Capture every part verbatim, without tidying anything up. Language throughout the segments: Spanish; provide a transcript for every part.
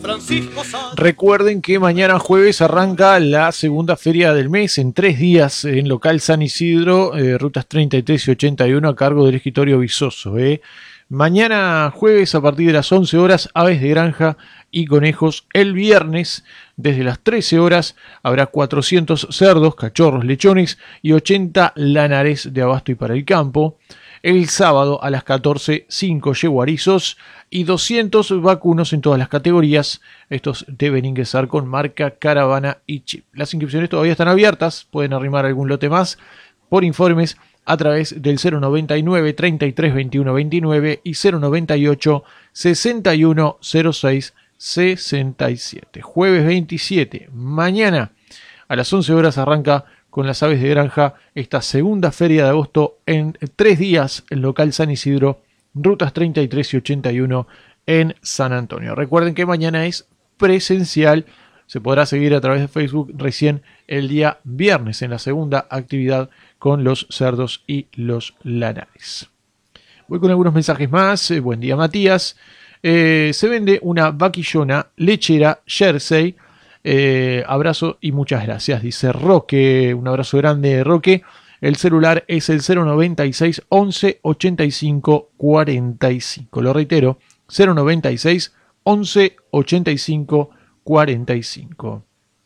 Recuerden que mañana jueves arranca la segunda feria del mes en tres días en local San Isidro, eh, rutas treinta y tres y ochenta y uno a cargo del escritorio Visoso. Eh. Mañana jueves a partir de las once horas, aves de granja y conejos. El viernes desde las trece horas habrá cuatrocientos cerdos, cachorros, lechones y ochenta lanares de abasto y para el campo. El sábado a las catorce, cinco yeguarizos y doscientos vacunos en todas las categorías. Estos deben ingresar con marca, caravana y chip. Las inscripciones todavía están abiertas. Pueden arrimar algún lote más por informes a través del cero noventa y nueve, treinta y tres, veintiuno, veintinueve y cero noventa y ocho, sesenta y uno, cero seis, sesenta y siete. Jueves veintisiete, mañana a las once horas arranca con las aves de granja esta segunda feria de agosto en tres días en local San Isidro, rutas treinta y tres y ochenta y uno en San Antonio. Recuerden que mañana es presencial, se podrá seguir a través de Facebook recién el día viernes en la segunda actividad con los cerdos y los lanares. Voy con algunos mensajes más. Eh, buen día, Matías. Eh, se vende una vaquillona lechera Jersey. Eh, abrazo y muchas gracias, dice Roque. Un abrazo grande, Roque. El celular es el cero noventa y seis, once, ochenta y cinco, cuarenta y cinco. Lo reitero, cero noventa y seis, once, ochenta y cinco, cuarenta y cinco.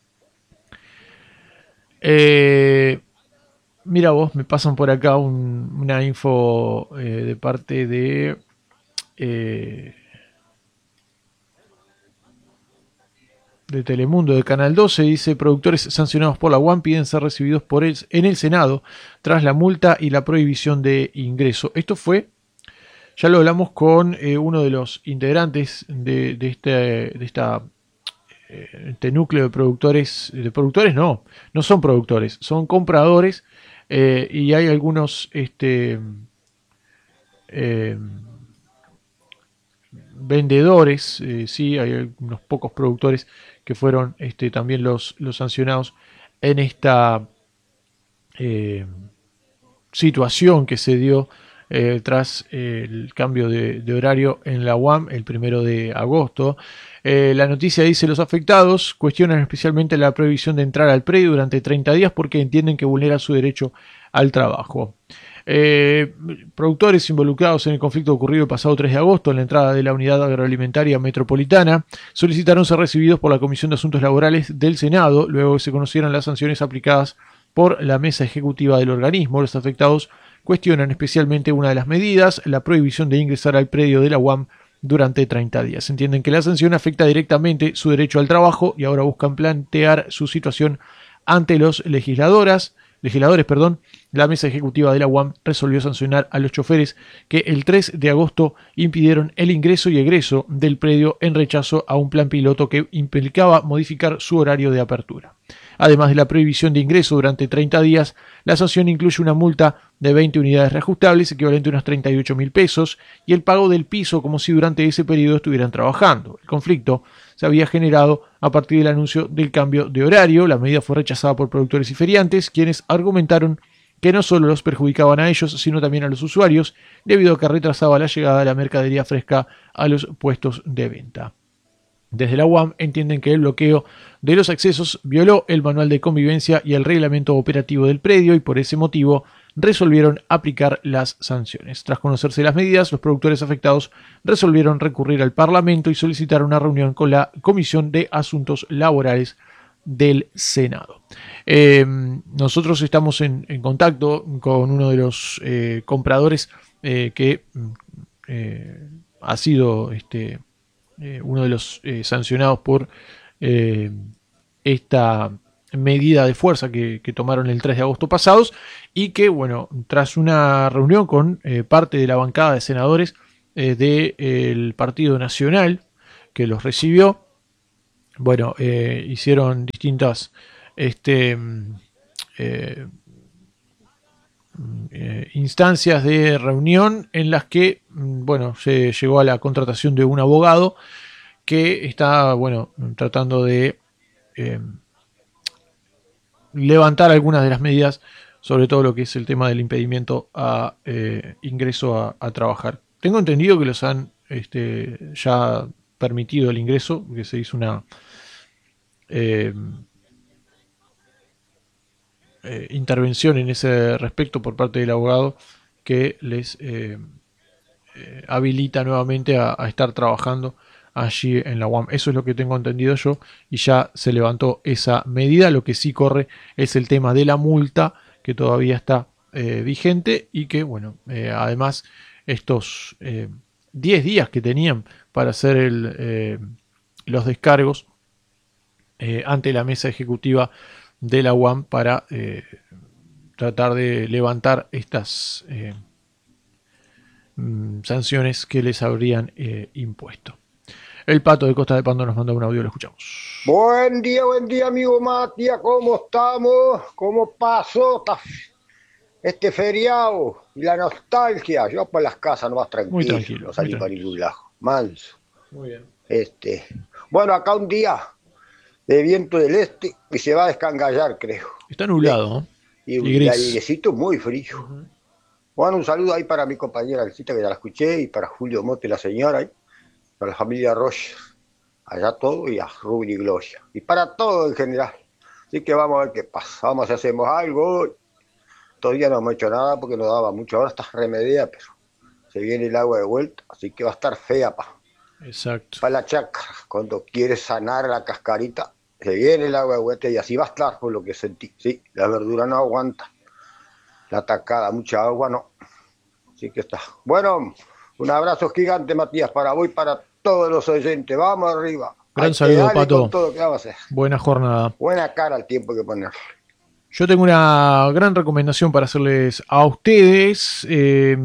Eh, mira vos, me pasan por acá un, una info eh, de parte de... Eh, de Telemundo, de Canal doce, dice: productores sancionados por la U A M piden ser recibidos por el, en el Senado tras la multa y la prohibición de ingreso. Esto fue, ya lo hablamos con eh, uno de los integrantes de, de, este, de esta, eh, este núcleo de productores, de productores no, no son productores, son compradores, eh, y hay algunos este, eh, vendedores, eh, sí, hay unos pocos productores que fueron este, también los, los sancionados en esta eh, situación que se dio eh, tras eh, el cambio de, de horario en la U A M el primero de agosto. Eh, la noticia dice: los afectados cuestionan especialmente la prohibición de entrar al predio durante treinta días porque entienden que vulnera su derecho al trabajo. Eh, productores involucrados en el conflicto ocurrido el pasado tres de agosto en la entrada de la Unidad Agroalimentaria Metropolitana solicitaron ser recibidos por la Comisión de Asuntos Laborales del Senado luego que se conocieran las sanciones aplicadas por la mesa ejecutiva del organismo. Los afectados cuestionan especialmente una de las medidas, la prohibición de ingresar al predio de la U A M durante treinta días. Entienden que la sanción afecta directamente su derecho al trabajo y ahora buscan plantear su situación ante los legisladoras legisladores, perdón. La mesa ejecutiva de la U A M resolvió sancionar a los choferes que el tres de agosto impidieron el ingreso y egreso del predio en rechazo a un plan piloto que implicaba modificar su horario de apertura. Además de la prohibición de ingreso durante treinta días, la sanción incluye una multa de veinte unidades reajustables, equivalente a unos treinta y ocho mil pesos, y el pago del piso como si durante ese periodo estuvieran trabajando. El conflicto se había generado a partir del anuncio del cambio de horario. La medida fue rechazada por productores y feriantes, quienes argumentaron que no solo los perjudicaban a ellos, sino también a los usuarios, debido a que retrasaba la llegada de la mercadería fresca a los puestos de venta. Desde la U A M entienden que el bloqueo de los accesos violó el manual de convivencia y el reglamento operativo del predio y por ese motivo resolvieron aplicar las sanciones. Tras conocerse las medidas, los productores afectados resolvieron recurrir al Parlamento y solicitar una reunión con la Comisión de Asuntos Laborales del Senado. Eh, nosotros estamos en, en contacto con uno de los eh, compradores eh, que eh, ha sido este, eh, uno de los eh, sancionados por eh, esta medida de fuerza que, que tomaron el tres de agosto pasados y que, bueno, tras una reunión con eh, parte de la bancada de senadores eh, del Partido Nacional que los recibió, bueno, eh, hicieron distintas este, eh, eh, instancias de reunión en las que, bueno, se llegó a la contratación de un abogado que está, bueno, tratando de eh, levantar algunas de las medidas, sobre todo lo que es el tema del impedimento a eh, ingreso a, a trabajar. Tengo entendido que los han este, ya permitido el ingreso, que se hizo una eh, eh, intervención en ese respecto por parte del abogado que les eh, eh, habilita nuevamente a, a estar trabajando allí en la U A M. Eso es lo que tengo entendido yo y ya se levantó esa medida. Lo que sí corre es el tema de la multa que todavía está eh, vigente y que, bueno, eh, además estos eh, diez días que tenían para hacer el, eh, los descargos eh, ante la mesa ejecutiva de la U A M para eh, tratar de levantar estas eh, mm, sanciones que les habrían eh, impuesto. El Pato de Costa de Pando nos manda un audio, lo escuchamos. Buen día, buen día, amigo Matías, ¿cómo estamos? ¿Cómo pasó este feriado? Y la nostalgia, yo por las casas nomás Muy tranquilo, tranquilo, no muy salí para tranquilo. ningún lado, manso. Muy bien. Este, bueno, acá un día de viento del este y se va a descangallar, creo. Está Sí. nublado, ¿no? Y Y un y gris. airecito muy frío. Uh-huh. Bueno, un saludo ahí para mi compañera Alcita, que ya la escuché, y para Julio Mote, la señora, y para la familia Roche, allá todo, y a Rubén y Gloria. Y para todo en general. Así que vamos a ver qué pasa. Vamos a ver si hacemos algo. Todavía no hemos hecho nada porque nos daba mucho. Ahora está remedia, pero se viene el agua de vuelta, así que va a estar fea para Exacto. pa la chacra. Cuando quieres sanar la cascarita, se viene el agua de vuelta y así va a estar por lo que sentí. Sí, la verdura no aguanta. La tacada, mucha agua no. Así que está. Bueno, un abrazo gigante, Matías, para vos y para todos los oyentes. Vamos arriba. Gran Hay que saludo, darle con Pato. todo que vamos a hacer. Buena jornada. Buena cara al tiempo que poner. Yo tengo una gran recomendación para hacerles a ustedes. Eh,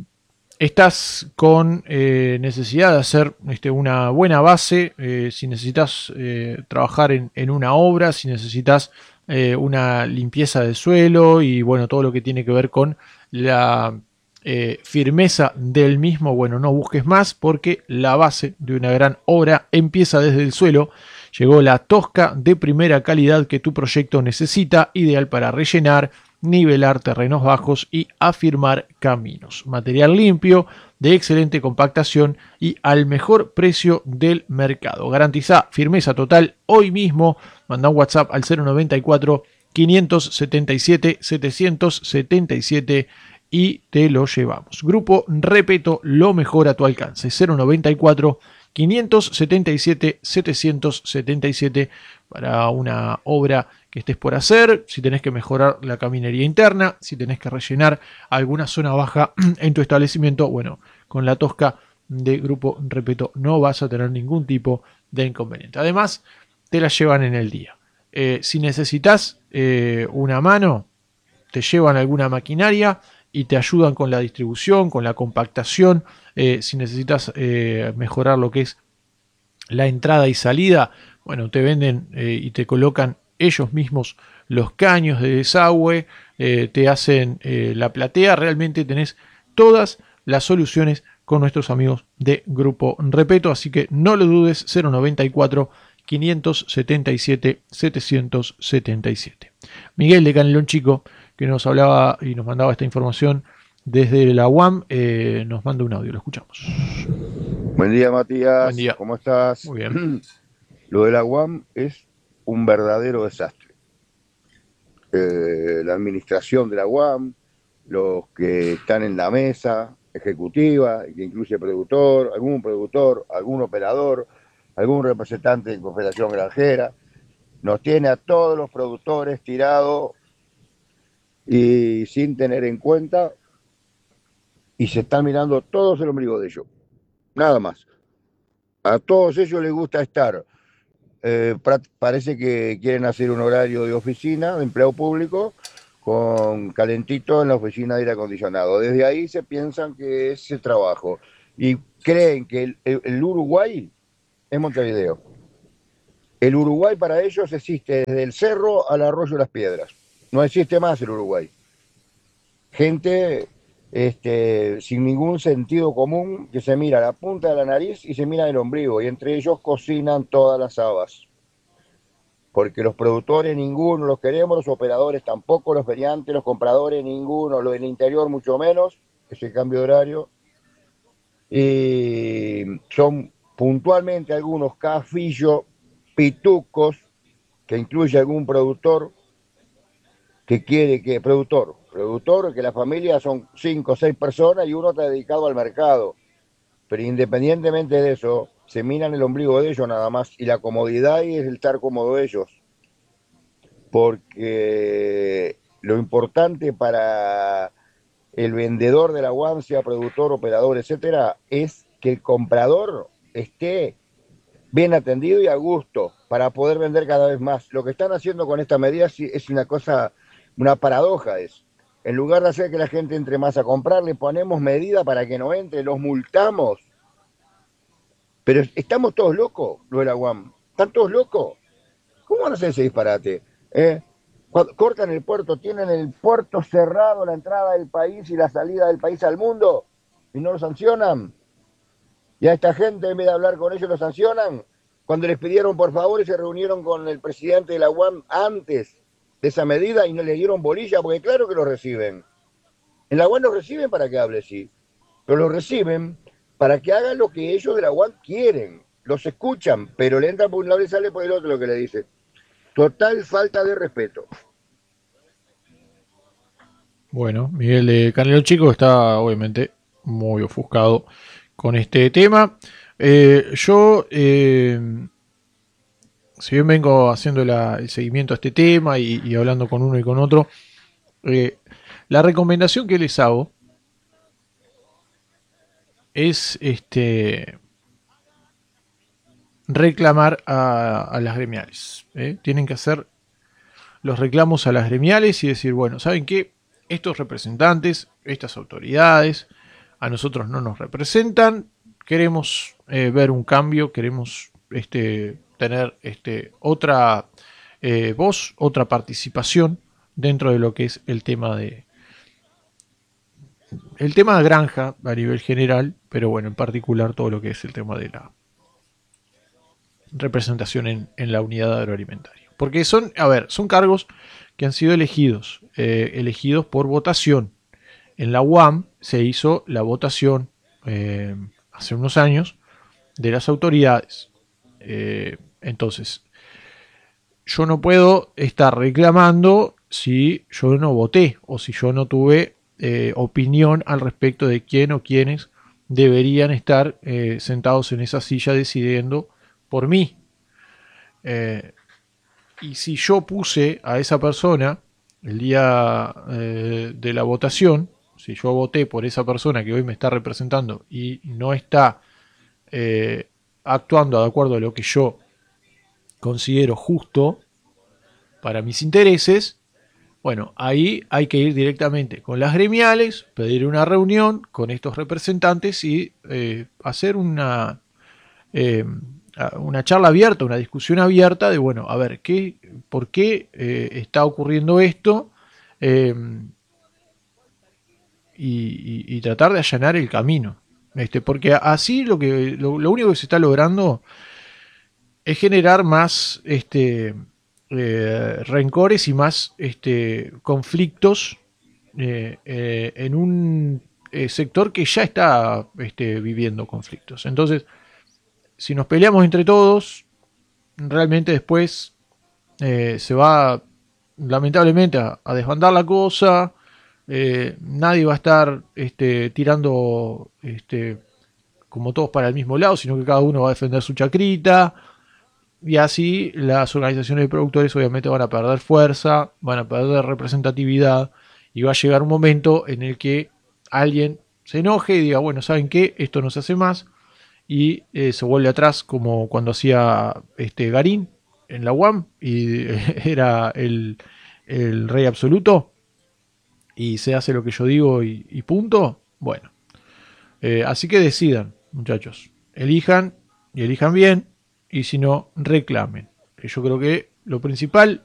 estás con eh, necesidad de hacer este, una buena base. Eh, si necesitas eh, trabajar en, en, una obra, si necesitas eh, una limpieza del suelo y bueno, todo lo que tiene que ver con la eh, firmeza del mismo, bueno, no busques más porque la base de una gran obra empieza desde el suelo. Llegó la tosca de primera calidad que tu proyecto necesita, ideal para rellenar, nivelar terrenos bajos y afirmar caminos. Material limpio, de excelente compactación y al mejor precio del mercado. Garantiza firmeza total hoy mismo. Manda un WhatsApp al cero noventa y cuatro, quinientos setenta y siete, setecientos setenta y siete y te lo llevamos. Grupo Repeto, lo mejor a tu alcance. cero noventa y cuatro, quinientos setenta y siete, setecientos setenta y siete para una obra que estés por hacer, si tenés que mejorar la caminería interna, si tenés que rellenar alguna zona baja en tu establecimiento, bueno, con la tosca de Grupo Repeto no vas a tener ningún tipo de inconveniente. Además, te la llevan en el día. Eh, si necesitas eh, una mano, te llevan alguna maquinaria y te ayudan con la distribución, con la compactación. Eh, si necesitas eh, mejorar lo que es la entrada y salida, bueno, te venden eh, y te colocan ellos mismos los caños de desagüe, eh, te hacen eh, la platea, realmente tenés todas las soluciones con nuestros amigos de Grupo Repeto, así que no lo dudes, cero noventa y cuatro, quinientos setenta y siete, setecientos setenta y siete. Miguel de Canelón Chico, que nos hablaba y nos mandaba esta información desde la U A M, eh, nos manda un audio, lo escuchamos. Buen día, Buen Matías. día. ¿Cómo estás? Muy bien. Lo de la U A M es un verdadero desastre. Eh, la administración de la U A M, los que están en la mesa ejecutiva, que incluye productor, algún productor, algún operador, algún representante de Confederación Granjera, nos tiene a todos los productores tirados y sin tener en cuenta, y se están mirando todos el ombligo de ellos. Nada más. A todos ellos les gusta estar. Eh, parece que quieren hacer un horario de oficina, de empleo público, con calentito en la oficina de aire acondicionado. Desde ahí se piensan que es el trabajo. Y creen que el, el, el Uruguay es Montevideo. El Uruguay para ellos existe desde el cerro al arroyo de las piedras. No existe más el Uruguay. Gente este, sin ningún sentido común que se mira la punta de la nariz y se mira el ombligo. Y entre ellos cocinan todas las habas. Porque los productores ninguno los queremos, los operadores tampoco, los feriantes, los compradores ninguno, los del interior mucho menos, ese cambio de horario. Y son puntualmente algunos cafillos, pitucos, que incluye algún productor que quiere que, productor, productor, que la familia son cinco o seis personas y uno está dedicado al mercado. Pero independientemente de eso, se miran el ombligo de ellos nada más, y la comodidad y es el estar cómodo de ellos. Porque lo importante para el vendedor de la U A M, sea productor, operador, etcétera, es que el comprador esté bien atendido y a gusto para poder vender cada vez más. Lo que están haciendo con esta medida es una cosa, una paradoja es. En lugar de hacer que la gente entre más a comprar, le ponemos medida para que no entre, los multamos. Pero estamos todos locos, lo de la U A M. ¿Están todos locos? ¿Cómo van a hacer ese disparate? ¿Eh? Cuando cortan el puerto, tienen el puerto cerrado, la entrada del país y la salida del país al mundo, y no lo sancionan. Y a esta gente, en vez de hablar con ellos, lo sancionan. Cuando les pidieron por favor y se reunieron con el presidente de la U A M antes de esa medida y no le dieron bolilla, porque claro que lo reciben. En la U A M lo reciben para que hable, sí, pero lo reciben para que hagan lo que ellos de la U A M quieren. Los escuchan, pero le entran por un lado y sale por el otro lo que le dice. Total falta de respeto. Bueno, Miguel de Canelón Chico está obviamente muy ofuscado con este tema. Eh, yo, eh, si bien vengo haciendo la, el seguimiento a este tema y, y hablando con uno y con otro, eh, la recomendación que les hago es este reclamar a, a las gremiales. ¿eh? Tienen que hacer los reclamos a las gremiales y decir, bueno, ¿saben qué? Estos representantes, estas autoridades, a nosotros no nos representan, queremos eh, ver un cambio, queremos este, tener este, otra eh, voz, otra participación dentro de lo que es el tema de el tema de granja a nivel general, pero bueno, en particular todo lo que es el tema de la representación en, en la unidad agroalimentaria. Porque son, a ver, son cargos que han sido elegidos, eh, elegidos por votación. En la U A M se hizo la votación eh, hace unos años de las autoridades. Eh, entonces, yo no puedo estar reclamando si yo no voté o si yo no tuve eh, opinión al respecto de quién o quiénes deberían estar eh, sentados en esa silla decidiendo por mí. Eh, y si yo puse a esa persona el día eh, de la votación, si yo voté por esa persona que hoy me está representando y no está eh, actuando de acuerdo a lo que yo considero justo para mis intereses, bueno, ahí hay que ir directamente con las gremiales, pedir una reunión con estos representantes y eh, hacer una, eh, una charla abierta, una discusión abierta de, bueno, a ver, ¿qué, ¿por qué eh, está ocurriendo esto? Eh, y, y, y tratar de allanar el camino. Este, porque así lo, que, lo, lo único que se está logrando es generar más este, eh, rencores y más este, conflictos eh, eh, en un eh, sector que ya está este, viviendo conflictos. Entonces, si nos peleamos entre todos, realmente después eh, se va lamentablemente a, a desbandar la cosa. Eh, nadie va a estar este, tirando este, como todos para el mismo lado, sino que cada uno va a defender su chacrita. Y así las organizaciones de productores obviamente van a perder fuerza, van a perder representatividad y va a llegar un momento en el que alguien se enoje y diga, bueno, ¿saben qué? Esto no se hace más y eh, se vuelve atrás como cuando hacía este Garín en la U A M y eh, era el, el rey absoluto y se hace lo que yo digo y, y punto. Bueno, eh, así que decidan, muchachos, elijan y elijan bien. Y si no, reclamen. Yo creo que lo principal